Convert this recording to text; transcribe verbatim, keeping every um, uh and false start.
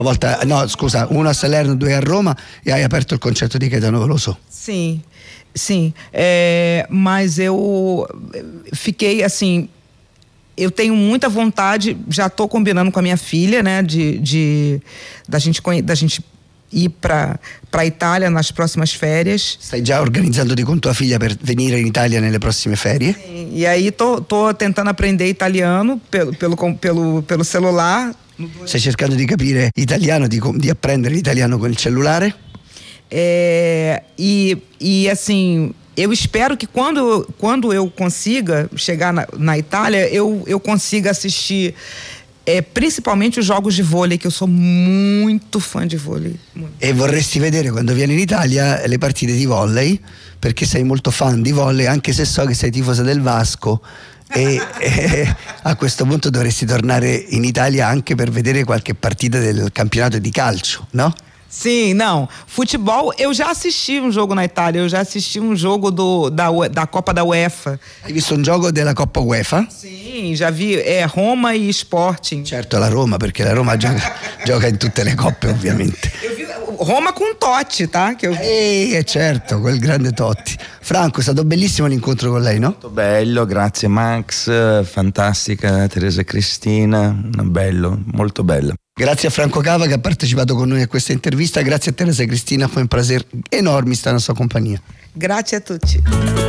Volta, no, scusa, uno a Salerno, due a Roma e hai aperto il concerto di Caetano Veloso. Sim, sim. É, mas eu fiquei assim. Eu tenho muita vontade, já estou combinando com a minha filha, né, de, de da gente da gente ir para para Itália nas próximas férias. Stai già organizzandoti con tua figlia per venire in Italia nelle prossime ferie? Sim, e aí tô, tô tentando aprender italiano pelo pelo pelo pelo celular. Stai cercando di capire italiano, di, di apprendere l'italiano con il cellulare? É, e, e assim, eu espero que quando, quando eu consiga chegar na, na Itália, eu, eu consiga assistir é, principalmente os jogos de vôlei, que eu sou muito fã de vôlei. Muito. E vorresti vedere quando vieni in Italia le partite di volley, perché sei molto fan di volley, anche se so che sei tifosa del Vasco. E, e a questo punto dovresti tornare in Italia anche per vedere qualche partita del campionato di calcio, no? Sim, não. Futebol, eu já assisti um jogo na Itália, eu já assisti um jogo do, da, da Copa da UEFA. Hai visto un gioco della Coppa UEFA? Sim, já vi, é Roma e Sporting. Certo, la Roma, perché la Roma gioca, gioca in tutte le coppe, ovviamente. Eu vi Roma con Totti, tá? Que eu... Eh, certo, quel grande Totti. Franco, è stato bellissimo l'incontro con lei, no? Molto bello, grazie Max, fantastica Teresa Cristina, bello, molto bello. Grazie a Franco Cava che ha partecipato con noi a questa intervista, grazie a Teresa Cristina, foi un prazer enorme estar na sua companhia. Grazie a tutti.